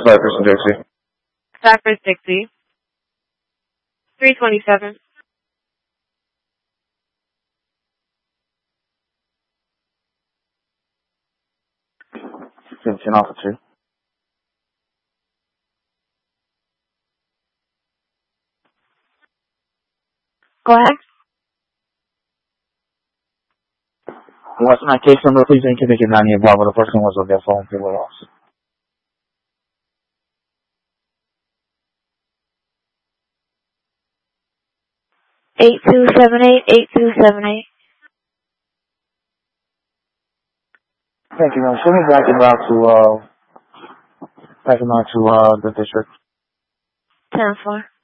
Cypress and Dixie. Cypress, Dixie. 327. Attention officer. Go ahead. What's my case number, please? And can make it 90 Bravo. The person was on their phone. They were lost. 8278. Thank you, ma'am. Send me back and route to the district. 10-4.